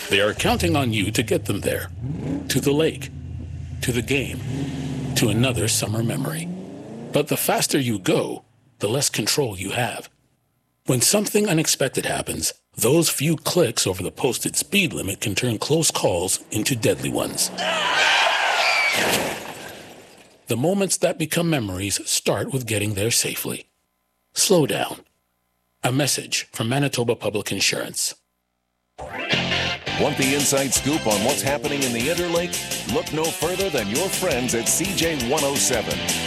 They are counting on you to get them there. To the lake, to the game, to another summer memory. But the faster you go, the less control you have. When something unexpected happens, those few clicks over the posted speed limit can turn close calls into deadly ones. The moments that become memories start with getting there safely. Slow down. A message from Manitoba Public Insurance. Want the inside scoop on what's happening in the Interlake? Look no further than your friends at CJ107.